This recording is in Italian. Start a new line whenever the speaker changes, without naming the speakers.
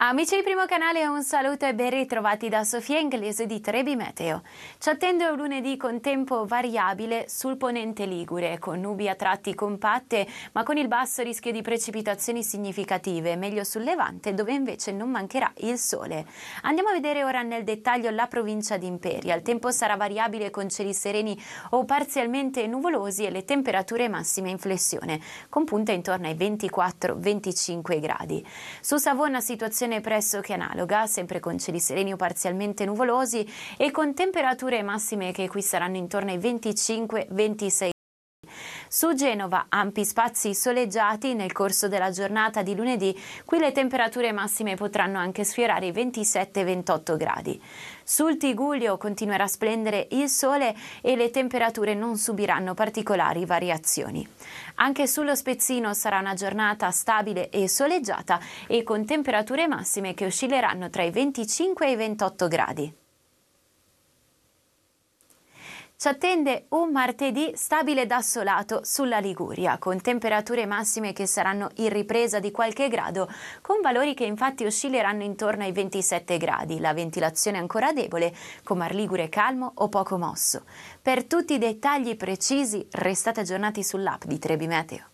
Amici di Primo Canale, un saluto e ben ritrovati da Sofia Inglese di Trebi Meteo. Ci attende un lunedì con tempo variabile sul ponente Ligure, con nubi a tratti compatte, ma con il basso rischio di precipitazioni significative, meglio sul Levante, dove invece non mancherà il sole. Andiamo a vedere ora nel dettaglio la provincia di Imperia. Il tempo sarà variabile con cieli sereni o parzialmente nuvolosi e le temperature massime in flessione, con punte intorno ai 24-25 gradi. Su Savona situazione pressoché analoga, sempre con cieli sereni o parzialmente nuvolosi e con temperature massime che qui saranno intorno ai 25-26. Su Genova ampi spazi soleggiati nel corso della giornata di lunedì, qui le temperature massime potranno anche sfiorare i 27-28 gradi. Sul Tigullio continuerà a splendere il sole e le temperature non subiranno particolari variazioni. Anche sullo Spezzino sarà una giornata stabile e soleggiata e con temperature massime che oscilleranno tra i 25 e i 28 gradi. Ci attende un martedì stabile ed assolato sulla Liguria, con temperature massime che saranno in ripresa di qualche grado, con valori che infatti oscilleranno intorno ai 27 gradi. La ventilazione ancora debole, con Mar Ligure calmo o poco mosso. Per tutti i dettagli precisi, restate aggiornati sull'app di Trebi Meteo.